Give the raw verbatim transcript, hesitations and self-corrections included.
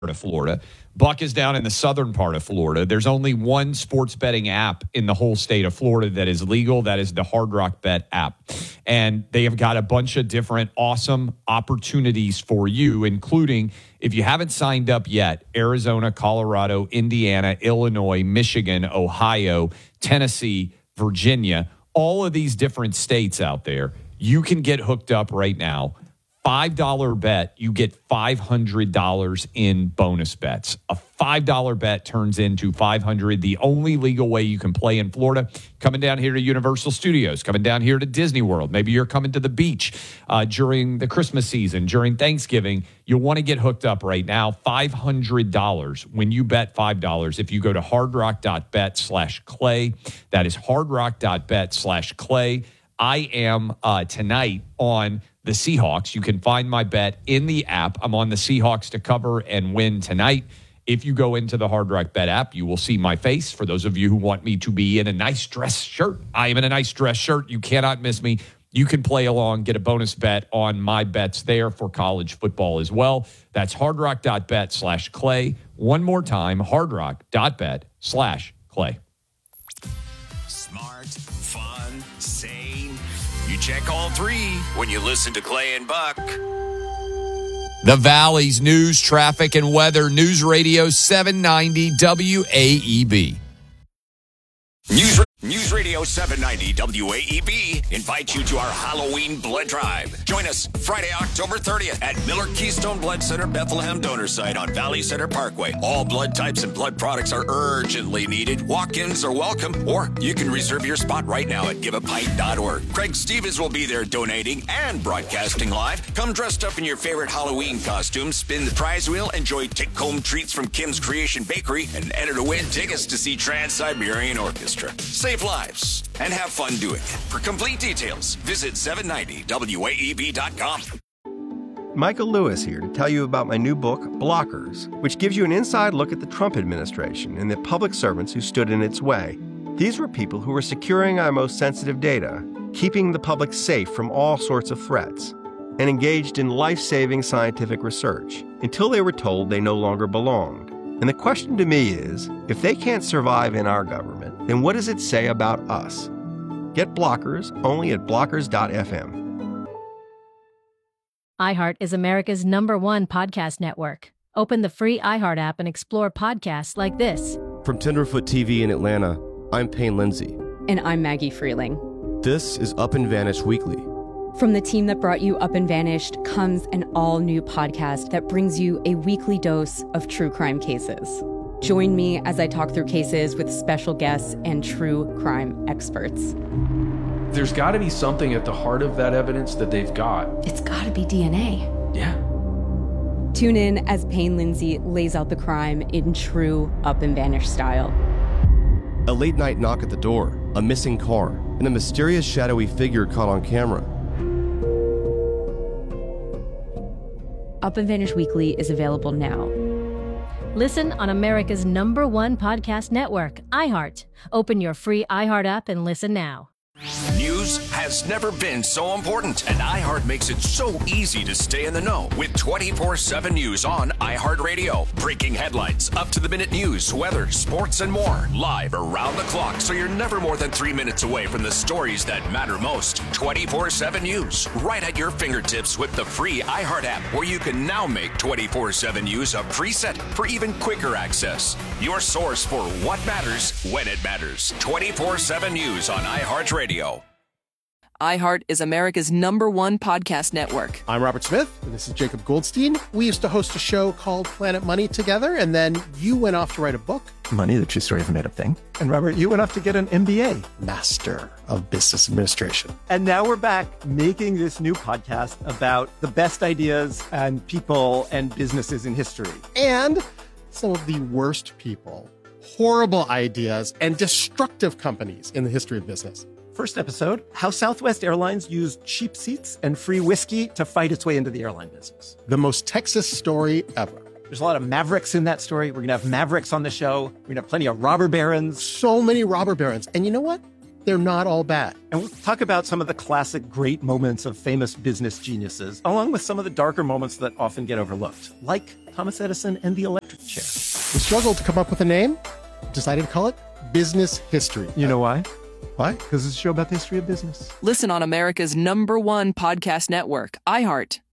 of Florida. Buck is down in the southern part of Florida. There's only one sports betting app in the whole state of Florida that is legal. That is the Hard Rock Bet app. And they have got a bunch of different awesome opportunities for you, including, if you haven't signed up yet, Arizona, Colorado, Indiana, Illinois, Michigan, Ohio, Tennessee, Virginia, all of these different states out there. You can get hooked up right now. five dollar bet, you get five hundred dollars in bonus bets. A five dollar bet turns into five hundred dollars. The only legal way you can play in Florida. Coming down here to Universal Studios, coming down here to Disney World. Maybe you're coming to the beach uh, during the Christmas season, during Thanksgiving. You'll want to get hooked up right now. five hundred dollars when you bet five dollars. If you go to hardrock.bet slash clay, that is hardrock.bet slash clay. I am uh, tonight on the Seahawks. You can find my bet in the app. I'm on the Seahawks to cover and win tonight. If you go into the Hard Rock Bet app, you will see my face. For those of you who want me to be in a nice dress shirt, I am in a nice dress shirt. You cannot miss me. You can play along, get a bonus bet on my bets there for college football as well. That's hardrock.bet slash clay. One more time, hardrock.bet slash clay. Smart, fun, sane. You check all three when you listen to Clay and Buck. The Valley's news, traffic, and weather. News Radio seven ninety W A E B. News, News Radio seven ninety W A E B invites you to our Halloween blood drive. Join us Friday, October thirtieth at Miller Keystone Blood Center Bethlehem donor site on Valley Center Parkway. All blood types and blood products are urgently needed. Walk-ins are welcome, or you can reserve your spot right now at give a pint dot org. Craig Stevens will be there donating and broadcasting live. Come dressed up in your favorite Halloween costume, spin the prize wheel, enjoy take-home treats from Kim's Creation Bakery, and enter to win tickets to see Trans-Siberian Orchestra. Save lives and have fun doing it. For complete details, visit seven ninety W A E B dot com. Michael Lewis here to tell you about my new book, Blockers, which gives you an inside look at the Trump administration and the public servants who stood in its way. These were people who were securing our most sensitive data, keeping the public safe from all sorts of threats, and engaged in life-saving scientific research until they were told they no longer belonged. And the question to me is, if they can't survive in our government, then what does it say about us? Get Blockers only at blockers dot f m. iHeart is America's number one podcast network. Open the free iHeart app and explore podcasts like this. From Tenderfoot T V in Atlanta, I'm Payne Lindsay. And I'm Maggie Freeling. This is Up and Vanished Weekly. From the team that brought you Up and Vanished comes an all-new podcast that brings you a weekly dose of true crime cases. Join me as I talk through cases with special guests and true crime experts. There's got to be something at the heart of that evidence that they've got. It's got to be D N A. Yeah. Tune in as Payne Lindsay lays out the crime in true Up and Vanished style. A late-night knock at the door, a missing car, and a mysterious shadowy figure caught on camera. Up and Vanished Weekly is available now. Listen on America's number one podcast network, iHeart. Open your free iHeart app and listen now. News has never been so important, and iHeart makes it so easy to stay in the know with twenty-four seven News on iHeartRadio. Breaking headlines, up-to-the-minute news, weather, sports, and more. Live around the clock, so you're never more than three minutes away from the stories that matter most. twenty-four seven News, right at your fingertips with the free iHeart app, where you can now make twenty-four seven News a preset for even quicker access. Your source for what matters when it matters. twenty-four seven News on iHeartRadio. iHeart is America's number one podcast network. I'm Robert Smith, and this is Jacob Goldstein. We used to host a show called Planet Money together, and then you went off to write a book. Money, the true story of a made-up thing. And Robert, you went off to get an M B A. Master of Business Administration. And now we're back making this new podcast about the best ideas and people and businesses in history. And some of the worst people, horrible ideas, and destructive companies in the history of business. First episode, how Southwest Airlines used cheap seats and free whiskey to fight its way into the airline business. The most Texas story ever. There's a lot of mavericks in that story. We're going to have mavericks on the show. We're going to have plenty of robber barons. So many robber barons. And you know what? they're not all bad. And we'll talk about some of the classic great moments of famous business geniuses, along with some of the darker moments that often get overlooked, like Thomas Edison and the electric chair. We struggled to come up with a name, decided to call it Business History. You know why? Why? Because it's a show about the history of business. Listen on America's number one podcast network, iHeart.